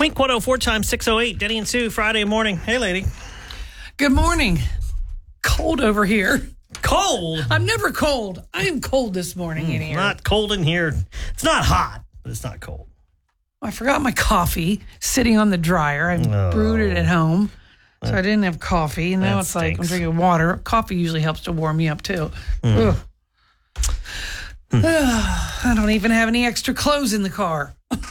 Wink 104 times 608. Denny and Sue, Friday morning. Hey, lady. Good morning. Cold over here. Cold? I'm never cold. I am cold this morning in here. Not cold in here. It's not hot, but it's not cold. I forgot my coffee sitting on the dryer. I brewed it at home, so I didn't have coffee. And now it's like I'm drinking water. Coffee usually helps to warm me up, too. I don't even have any extra clothes in the car.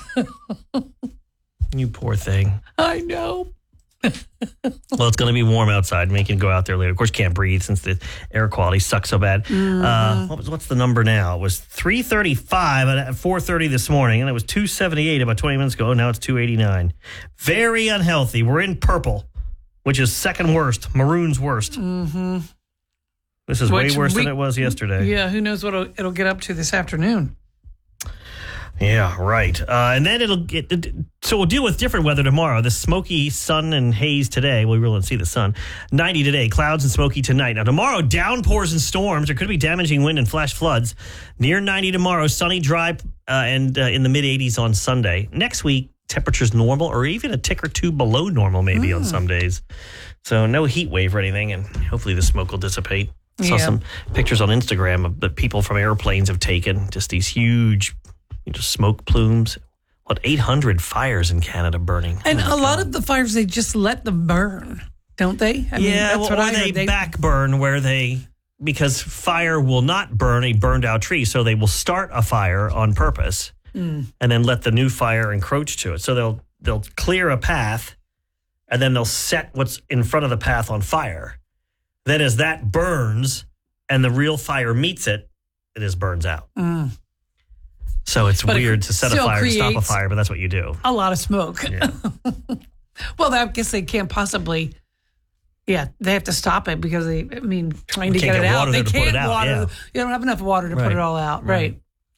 You poor thing. I know. Well, it's going to be warm outside. And you can go out there later. Of course, you can't breathe since the air quality sucks so bad. What's the number now? It was 335 at 4:30 this morning, and it was 278 about 20 minutes ago. Now it's 289. Very unhealthy. We're in purple, which is second worst. Maroon's worst. Mm-hmm. This is way worse than it was yesterday. Yeah, who knows what it'll get up to this afternoon. Yeah, right. And then so we'll deal with different weather tomorrow. The smoky sun and haze today. Well, we really don't see the sun. 90 today, clouds and smoky tonight. Now, tomorrow, downpours and storms. There could be damaging wind and flash floods. Near 90 tomorrow, sunny, dry, and in the mid-80s on Sunday. Next week, temperatures normal or even a tick or two below normal maybe on some days. So no heat wave or anything, and hopefully the smoke will dissipate. I saw some pictures on Instagram of the people from airplanes have taken, just these huge smoke plumes. 800 fires in Canada burning. And a lot of the fires, they just let them burn, don't they? I mean, that's what I heard. They back burn because fire will not burn a burned out tree. So they will start a fire on purpose and then let the new fire encroach to it. So they'll clear a path and then they'll set what's in front of the path on fire. Then as that burns and the real fire meets it, it just burns out. So it's weird to set a fire and stop a fire, but that's what you do. A lot of smoke. Yeah. Well, I guess they can't possibly. Yeah, they have to stop it because trying to get it out. They can't water. You don't have enough water to put it all out. Right.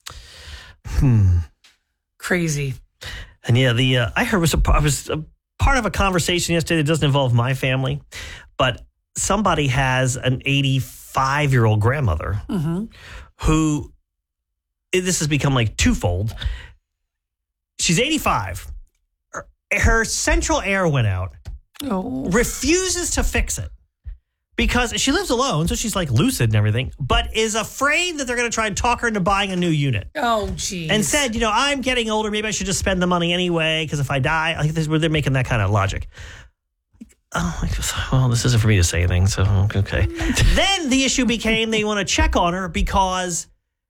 Crazy. And I heard I was a part of a conversation yesterday that doesn't involve my family, but somebody has an 85-year-old grandmother who. This has become like twofold. She's 85. Her central air went out. Refuses to fix it because she lives alone, so she's like lucid and everything, but is afraid that they're going to try and talk her into buying a new unit. Oh, geez. And said, I'm getting older. Maybe I should just spend the money anyway because if I die, I think this is where they're making that kind of logic. Well, this isn't for me to say anything, so okay. Then the issue became they want to check on her because...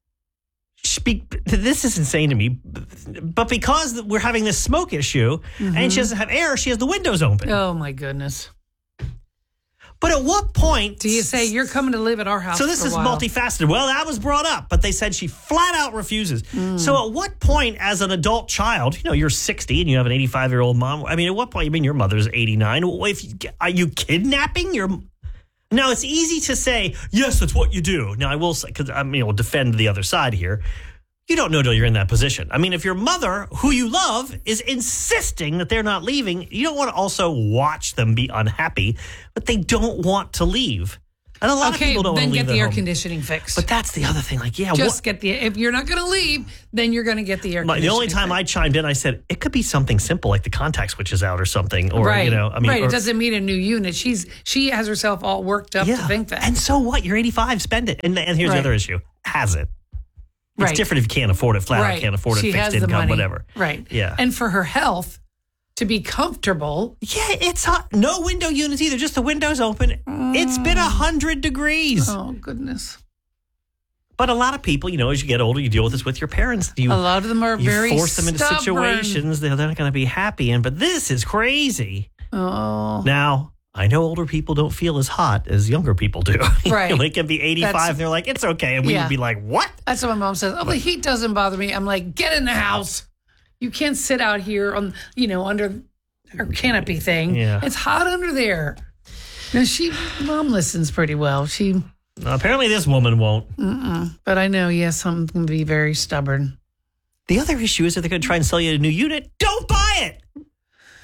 This is insane to me, but because we're having this smoke issue and she doesn't have air, she has the windows open. Oh, my goodness. But at what point... do you say you're coming to live at our house? So this is multifaceted. Well, that was brought up, but they said she flat out refuses. So at what point as an adult child, you're 60 and you have an 85-year-old mom. I mean, at what point, your mother's 89. Are you kidnapping your... Now, it's easy to say, yes, that's what you do. Now, I will say, because we'll defend the other side here. You don't know till you're in that position. I mean, if your mother, who you love, is insisting that they're not leaving, you don't want to also watch them be unhappy, but they don't want to leave. And a lot of people don't want to leave. Then get the air conditioning fixed. But that's the other thing. If you're not going to leave, then you're going to get the air conditioning. The only time I chimed in, I said, it could be something simple like the contact switch is out or something. Or, right. Right. It doesn't mean a new unit. She has herself all worked up to think that. And so what? You're 85, spend it. And here's the other issue. Has it. It's different if you can't afford it, flat out can't afford it, fixed income, whatever. Right. Yeah. And for her health, to be comfortable. Yeah, it's hot. No window units either, just the windows open. It's been 100 degrees. Oh, goodness. But a lot of people, as you get older, you deal with this with your parents. A lot of them are very You force them into stubborn. situations they're not going to be happy in. But this is crazy. Oh. Now, I know older people don't feel as hot as younger people do. Right. They can be 85 and they're like, it's okay. And we would be like, what? That's what my mom says. The heat doesn't bother me. I'm like, get in the house. You can't sit out here on, under our canopy thing. Yeah. It's hot under there. Now, mom listens pretty well. Apparently this woman won't. But I know, some can be very stubborn. The other issue is that they're going to try and sell you a new unit. Don't buy it.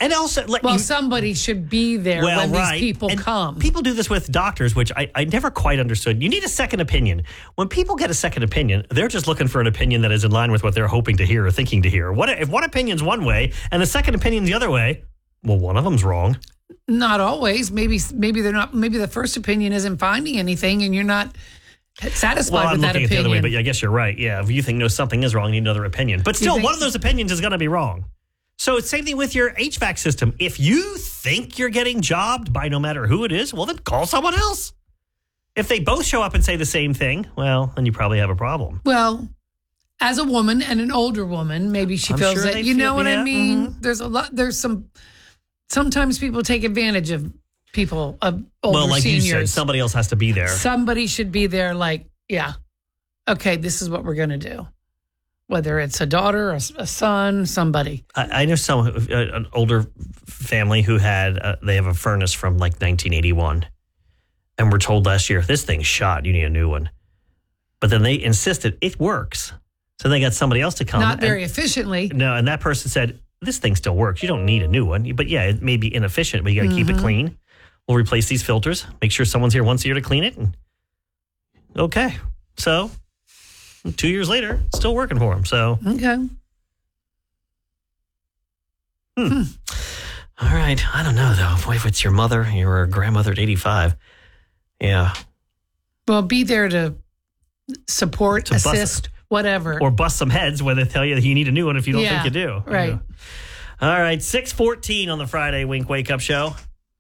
And also, somebody should be there when these people come. People do this with doctors, which I never quite understood. You need a second opinion. When people get a second opinion, they're just looking for an opinion that is in line with what they're hoping to hear or thinking to hear. If one opinion's one way and the second opinion's the other way, well, one of them's wrong. Not always. Maybe they're not. Maybe the first opinion isn't finding anything, and you're not satisfied with that opinion. At the other way, but I guess you're right. Yeah, if you think something is wrong, you need another opinion. But still, one of those opinions is going to be wrong. So it's same thing with your HVAC system. If you think you're getting jobbed by no matter who it is, well, then call someone else. If they both show up and say the same thing, well, then you probably have a problem. Well, as a woman and an older woman, maybe she feels sure that, you know what I mean? Mm-hmm. Sometimes people take advantage of people, of older seniors. You said, somebody else has to be there. Somebody should be there okay, this is what we're going to do. Whether it's a daughter, a son, somebody. I know an older family who had, they have a furnace from 1981. And we're told last year, this thing's shot, you need a new one. But then they insisted it works. So they got somebody else to come. Not very efficiently. No, and that person said, this thing still works. You don't need a new one. But yeah, it may be inefficient, but you got to keep it clean. We'll replace these filters. Make sure someone's here once a year to clean it. And okay. So 2 years later, it's still working for them. So okay. All right. I don't know, though. Boy, if it's your mother, your grandmother at 85. Yeah. Well, be there to support, assist, whatever. Or bust some heads when they tell you that you need a new one if you don't think you do. Right. Yeah. All right. 6:14 on the Friday Wink Wake Up Show.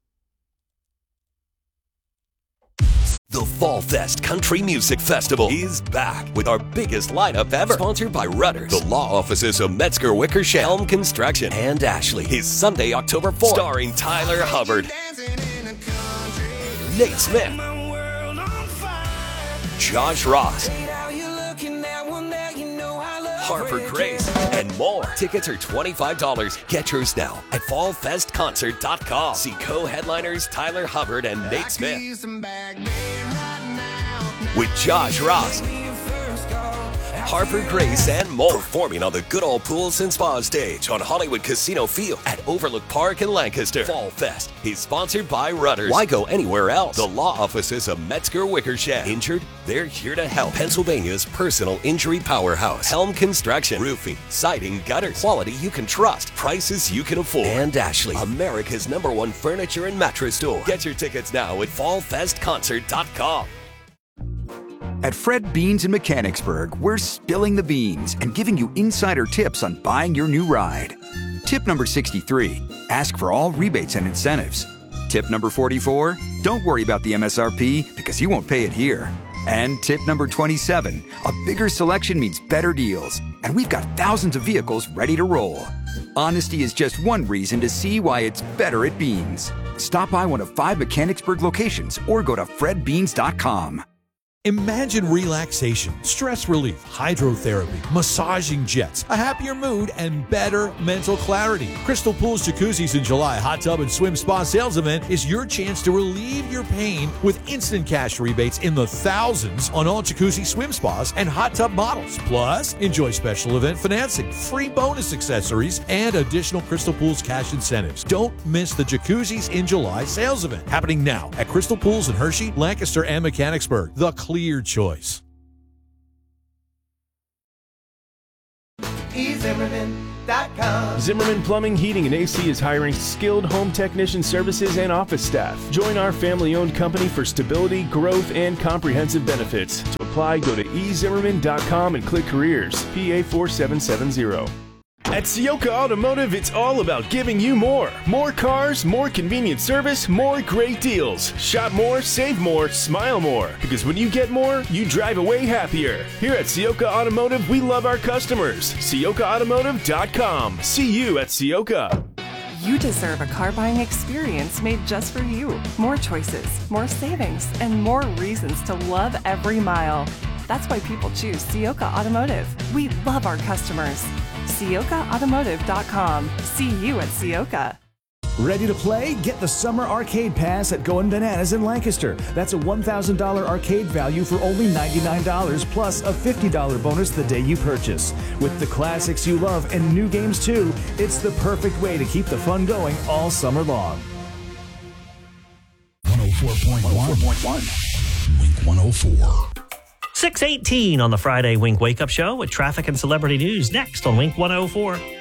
The Fall Fest Country Music Festival is back with our biggest lineup ever. Sponsored by Rudders, the law offices of Metzger Wickersham, Helm Construction, and Ashley. Is Sunday, October 4th. Starring Tyler Hubbard, Nate Smith, Josh Ross, Harper Grace, and more. Tickets are $25. Get yours now at fallfestconcert.com. See co-headliners Tyler Hubbard and Nate Smith with Josh Ross, Harper Grace, and more. Performing on the Good Old Pools and Spa stage on Hollywood Casino Field at Overlook Park in Lancaster. Fall Fest is sponsored by Rudders. Why go anywhere else? The law offices of Metzger Wickersham. Injured? They're here to help. Pennsylvania's personal injury powerhouse. Helm Construction. Roofing, siding, gutters. Quality you can trust. Prices you can afford. And Ashley, America's #1 furniture and mattress store. Get your tickets now at fallfestconcert.com. At Fred Beans in Mechanicsburg, we're spilling the beans and giving you insider tips on buying your new ride. Tip number 63, ask for all rebates and incentives. Tip number 44, don't worry about the MSRP because you won't pay it here. And tip number 27, a bigger selection means better deals. And we've got thousands of vehicles ready to roll. Honesty is just one reason to see why it's better at Beans. Stop by one of 5 Mechanicsburg locations or go to fredbeans.com. Imagine relaxation, stress relief, hydrotherapy, massaging jets, a happier mood, and better mental clarity. Crystal Pools Jacuzzis in July Hot Tub and Swim Spa sales event is your chance to relieve your pain with instant cash rebates in the thousands on all jacuzzi swim spas and hot tub models. Plus, enjoy special event financing, free bonus accessories, and additional Crystal Pools cash incentives. Don't miss the Jacuzzis in July sales event happening now at Crystal Pools in Hershey, Lancaster, and Mechanicsburg. The clear choice. eZimmerman.com. Zimmerman Plumbing, Heating, and AC is hiring skilled home technician services and office staff. Join our family-owned company for stability, growth, and comprehensive benefits. To apply, go to eZimmerman.com and click Careers, PA 4770. At Ciocca Automotive, it's all about giving you more. More cars, more convenient service, more great deals. Shop more, save more, smile more. Because when you get more, you drive away happier. Here at Ciocca Automotive, we love our customers. CioccaAutomotive.com. See you at Ciocca. You deserve a car buying experience made just for you. More choices, more savings, and more reasons to love every mile. That's why people choose Ciocca Automotive. We love our customers. CioccaAutomotive.com. See you at Ciocca. Ready to play? Get the Summer Arcade Pass at Goin' Bananas in Lancaster. That's a $1,000 arcade value for only $99 plus a $50 bonus the day you purchase. With the classics you love and new games too, it's the perfect way to keep the fun going all summer long. 104.1. Wink 104. 6:18 on the Friday Wink Wake Up Show with traffic and celebrity news next on Wink 104.